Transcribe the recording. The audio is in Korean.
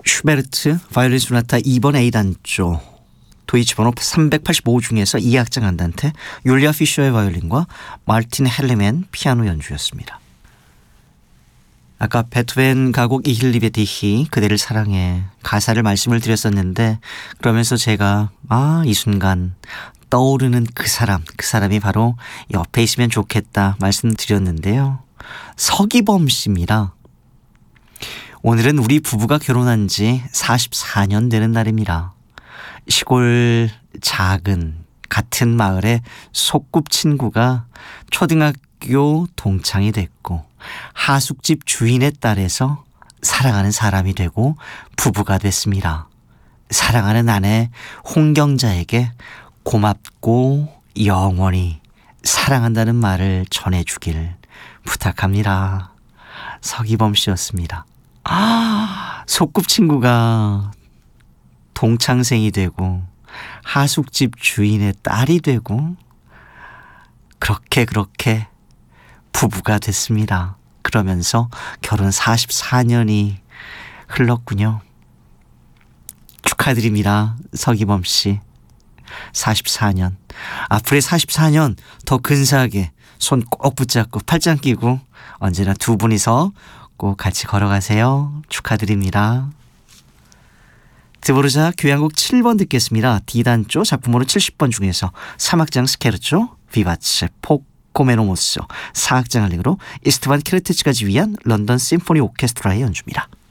슈베르트 바이올린 소나타 2번 A단조 도이치 번호 385 중에서 2악장 안단테 율리아 피셔의 바이올린과 마르틴 헬레멘 피아노 연주였습니다. 아까 베토벤 가곡 이힐리베 디히 그대를 사랑해 가사를 말씀을 드렸었는데 그러면서 제가 이 순간 떠오르는 그 사람이 바로 옆에 있으면 좋겠다 말씀드렸는데요. 서기범 씨입니다. 오늘은 우리 부부가 결혼한 지 44년 되는 날입니다. 시골 작은 같은 마을의 소꿉친구가 초등학교 동창이 됐고 하숙집 주인의 딸에서 사랑하는 사람이 되고 부부가 됐습니다. 사랑하는 아내 홍경자에게 고맙고 영원히 사랑한다는 말을 전해주길 부탁합니다. 서기범 씨였습니다. 소꿉친구가 동창생이 되고 하숙집 주인의 딸이 되고 그렇게 부부가 됐습니다. 그러면서 결혼 44년이 흘렀군요. 축하드립니다. 서기범 씨. 44년. 앞으로의 44년 더 근사하게 손 꼭 붙잡고 팔짱 끼고 언제나 두 분이서 꼭 같이 걸어가세요. 축하드립니다. 드보르자 교향곡 7번 듣겠습니다. D단조 작품번호 70번 중에서 3악장 스케르초 비바체 포코메노모스 4악장 할릭으로 이스트반 케르테츠까지 위한 런던 심포니 오케스트라의 연주입니다.